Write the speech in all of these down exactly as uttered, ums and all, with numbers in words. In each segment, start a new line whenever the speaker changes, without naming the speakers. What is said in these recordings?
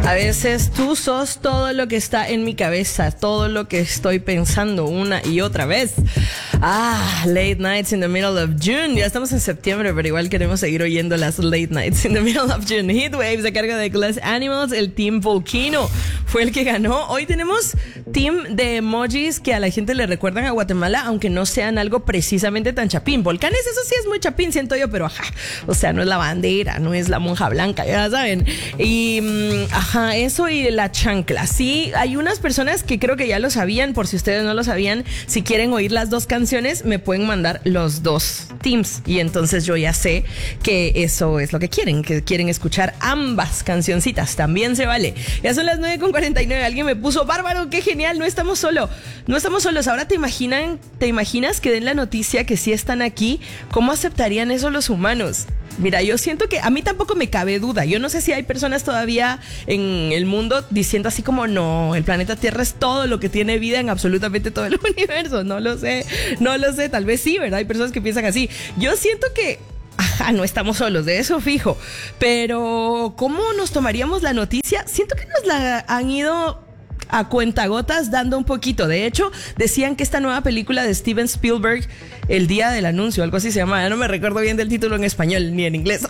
A veces tú sos todo lo que está en mi cabeza, todo lo que estoy pensando una y otra vez. Ah, Late Nights in the Middle of June. Ya estamos en septiembre, pero igual queremos seguir oyendo las Late Nights in the Middle of June. Heatwaves a cargo de Glass Animals. El Team Volcano fue el que ganó. Hoy tenemos team de emojis que a la gente le recuerdan a Guatemala, aunque no sean algo precisamente tan chapín. Volcanes, eso sí es muy chapín, siento yo, pero ajá. O sea, no es la bandera, no es la monja blanca, ya saben. Y ajá, eso y la chancla. Sí, hay unas personas que creo que ya lo sabían. Por si ustedes no lo sabían, si quieren oír las dos canciones, me pueden mandar los dos teams. Y entonces yo ya sé que eso es lo que quieren, que quieren escuchar ambas cancioncitas. También se vale. Ya son las nueve con cuarenta y nueve. Alguien me puso, bárbaro, qué genial, no estamos solos. No estamos solos. Ahora te imaginan, te imaginas que den la noticia que sí están aquí. ¿Cómo aceptarían eso los humanos? Mira, yo siento que a mí tampoco me cabe duda. Yo no sé si hay personas todavía en el mundo diciendo así como no, el planeta Tierra es todo lo que tiene vida en absolutamente todo el universo. No lo sé, no lo sé. Tal vez sí, ¿verdad? Hay personas que piensan así. Yo siento que ajá, no estamos solos, de eso fijo. Pero ¿cómo nos tomaríamos la noticia? Siento que nos la han ido a cuentagotas dando un poquito. De hecho, decían que esta nueva película de Steven Spielberg, El Día del Anuncio, algo así se llama, ya no me recuerdo bien del título en español ni en inglés.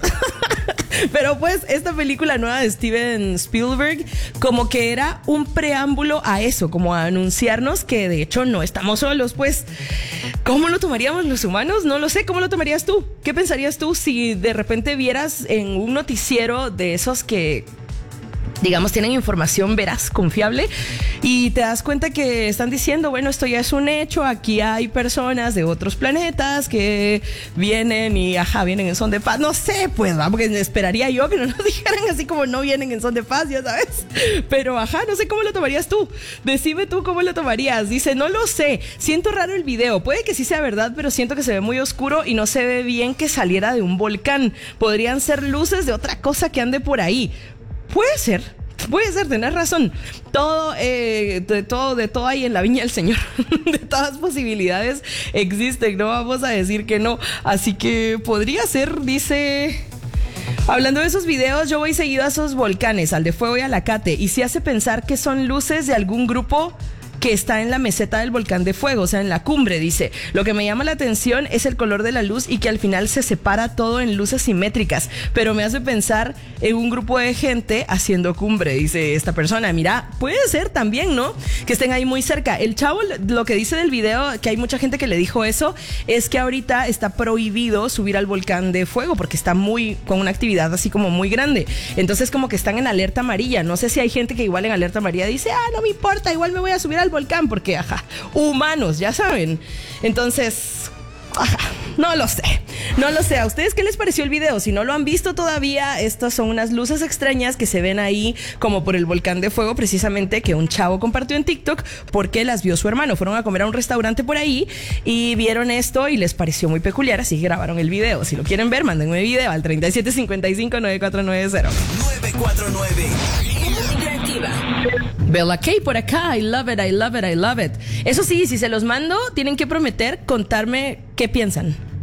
Pero pues esta película nueva de Steven Spielberg como que era un preámbulo a eso, como a anunciarnos que de hecho no estamos solos. Pues, ¿cómo lo tomaríamos los humanos? No lo sé. ¿Cómo lo tomarías tú? ¿Qué pensarías tú si de repente vieras en un noticiero de esos que, digamos, tienen información veraz, confiable, y te das cuenta que están diciendo, bueno, esto ya es un hecho, aquí hay personas de otros planetas que vienen y, ajá, vienen en son de paz? No sé, pues, ¿va? Porque esperaría yo que no nos dijeran así como no vienen en son de paz, ya sabes. Pero, ajá, no sé cómo lo tomarías tú. Decime tú cómo lo tomarías. Dice, no lo sé, siento raro el video. Puede que sí sea verdad, pero siento que se ve muy oscuro y no se ve bien que saliera de un volcán. Podrían ser luces de otra cosa que ande por ahí. Puede ser, puede ser, tenés razón. Todo, eh, de todo, de todo hay en la viña del Señor. De todas posibilidades existen, no vamos a decir que no. Así que podría ser, dice. Hablando de esos videos, yo voy seguido a esos volcanes, al de Fuego y a la Cate, y sí hace pensar que son luces de algún grupo que está en la meseta del volcán de Fuego, o sea, en la cumbre, dice. Lo que me llama la atención es el color de la luz y que al final se separa todo en luces simétricas, pero me hace pensar en un grupo de gente haciendo cumbre, dice esta persona. Mira, puede ser también, ¿no? Que estén ahí muy cerca. El chavo, lo que dice del video, que hay mucha gente que le dijo eso, es que ahorita está prohibido subir al volcán de Fuego porque está muy, con una actividad así como muy grande. Entonces como que están en alerta amarilla. No sé si hay gente que igual en alerta amarilla dice, ah, no me importa, igual me voy a subir al volcán porque, ajá, humanos, ya saben. Entonces, ajá, no lo sé, no lo sé. ¿A ustedes qué les pareció el video? Si no lo han visto todavía, estas son unas luces extrañas que se ven ahí como por el volcán de Fuego, precisamente, que un chavo compartió en TikTok porque las vio su hermano. Fueron a comer a un restaurante por ahí y vieron esto y les pareció muy peculiar, así que grabaron el video. Si lo quieren ver, mándenme video al treinta y siete cincuenta y cinco, noventa y cuatro noventa.
nueve cuatro nueve. Interactiva.
Bella K por acá, I love it, I love it, I love it. Eso sí, si se los mando, tienen que prometer contarme qué piensan.